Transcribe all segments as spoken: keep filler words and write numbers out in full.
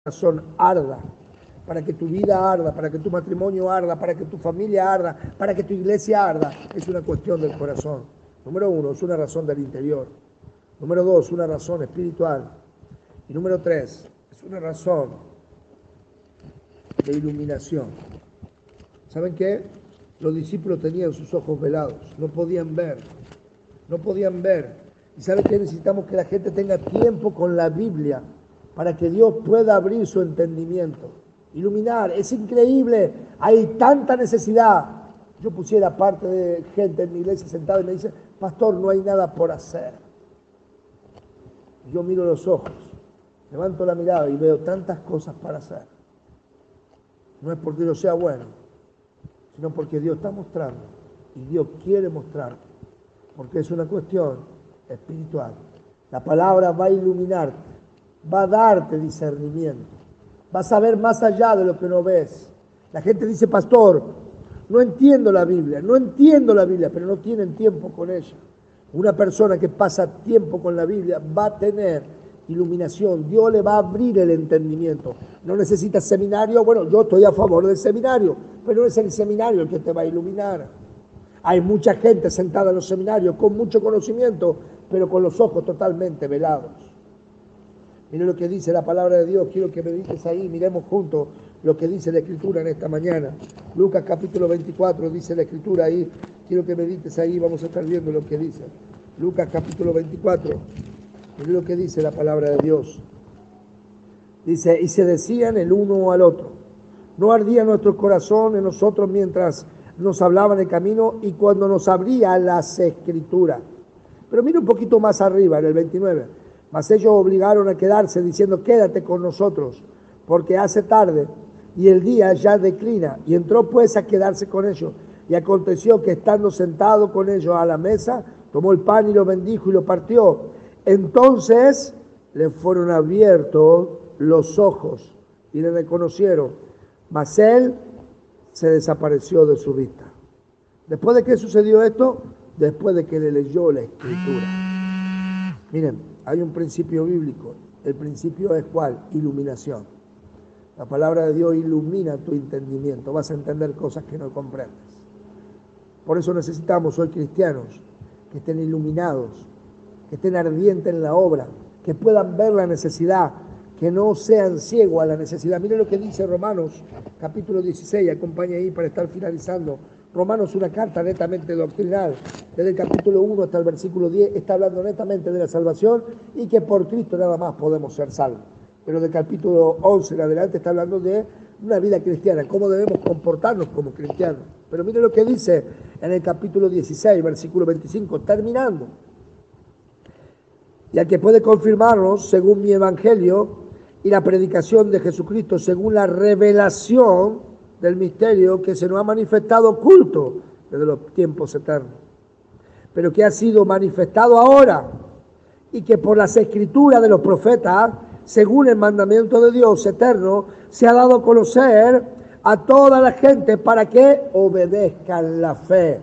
corazón arda, para que tu vida arda, para que tu matrimonio arda, para que tu familia arda, para que tu iglesia arda, es una cuestión del corazón. Número uno, es una razón del interior. Número dos, una razón espiritual. Y número tres, es una razón de iluminación. ¿Saben qué? Los discípulos tenían sus ojos velados, no podían ver, no podían ver. ¿Y saben qué? Necesitamos que la gente tenga tiempo con la Biblia para que Dios pueda abrir su entendimiento, iluminar. Es increíble, hay tanta necesidad. Yo pusiera parte de gente en mi iglesia sentada y me dice, pastor, no hay nada por hacer. Yo miro los ojos, levanto la mirada y veo tantas cosas para hacer. No es porque yo sea bueno, sino porque Dios está mostrando y Dios quiere mostrar, porque es una cuestión espiritual. La palabra va a iluminarte, va a darte discernimiento, vas a ver más allá de lo que no ves. La gente dice, pastor, no entiendo la Biblia, no entiendo la Biblia, pero no tienen tiempo con ella. Una persona que pasa tiempo con la Biblia va a tener iluminación, Dios le va a abrir el entendimiento. No necesitas seminario, bueno, yo estoy a favor del seminario, pero no es el seminario el que te va a iluminar. Hay mucha gente sentada en los seminarios con mucho conocimiento, pero con los ojos totalmente velados. Mire lo que dice la palabra de Dios, quiero que medites ahí, miremos juntos lo que dice la Escritura en esta mañana. Lucas capítulo veinticuatro dice la Escritura ahí, quiero que medites ahí, vamos a estar viendo lo que dice. Lucas capítulo veinticuatro, mire lo que dice la palabra de Dios. Dice, y se decían el uno al otro, no ardía nuestro corazón en nosotros mientras nos hablaba en el camino y cuando nos abría las Escrituras. Pero mira un poquito más arriba, en el veintinueve. Mas ellos obligaron a quedarse diciendo, quédate con nosotros, porque hace tarde y el día ya declina. Y entró pues a quedarse con ellos. Y aconteció que estando sentado con ellos a la mesa, tomó el pan y lo bendijo y lo partió. Entonces le fueron abiertos los ojos y le reconocieron. Mas él se desapareció de su vista. ¿Después de qué sucedió esto? Después de que le leyó la Escritura. Miren, hay un principio bíblico. El principio es ¿cuál? Iluminación. La palabra de Dios ilumina tu entendimiento. Vas a entender cosas que no comprendes. Por eso necesitamos hoy cristianos que estén iluminados, que estén ardientes en la obra, que puedan ver la necesidad, que no sean ciegos a la necesidad. Miren lo que dice Romanos capítulo dieciséis, acompaña ahí para estar finalizando. Romanos, una carta netamente doctrinal, desde el capítulo uno hasta el versículo diez, está hablando netamente de la salvación y que por Cristo nada más podemos ser salvos. Pero del capítulo once en adelante está hablando de una vida cristiana, cómo debemos comportarnos como cristianos. Pero mire lo que dice en el capítulo dieciséis, versículo veinticinco, terminando. Y al que puede confirmarnos, según mi evangelio y la predicación de Jesucristo, según la revelación del misterio que se nos ha manifestado oculto desde los tiempos eternos, pero que ha sido manifestado ahora y que por las escrituras de los profetas, según el mandamiento de Dios eterno, se ha dado a conocer a toda la gente para que obedezcan la fe.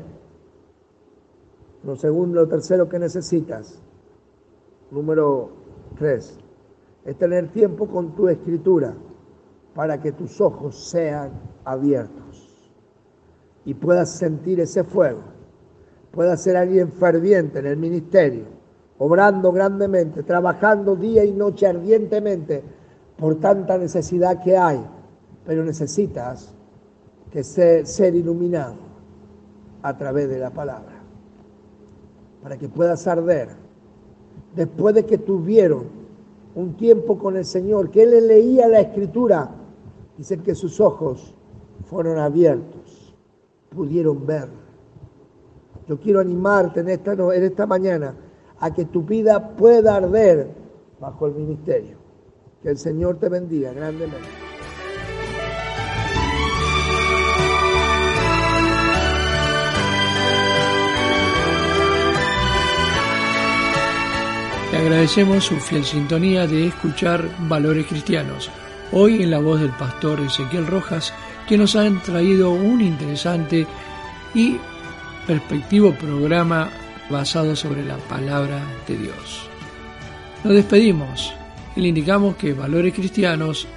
Lo segundo, lo tercero que necesitas, número tres, es tener tiempo con tu escritura para que tus ojos sean abiertos y puedas sentir ese fuego, puedas ser alguien ferviente en el ministerio, obrando grandemente, trabajando día y noche ardientemente por tanta necesidad que hay, pero necesitas que ser, ser iluminado a través de la palabra, para que puedas arder. Después de que tuvieron un tiempo con el Señor, que Él le leía la Escritura, dicen que sus ojos fueron abiertos, pudieron ver. Yo quiero animarte en esta, en esta mañana a que tu vida pueda arder bajo el ministerio. Que el Señor te bendiga grandemente. Le agradecemos su fiel sintonía de escuchar Valores Cristianos. Hoy en la voz del pastor Ezequiel Rojas, que nos han traído un interesante y perspectivo programa basado sobre la palabra de Dios. Nos despedimos y le indicamos que Valores Cristianos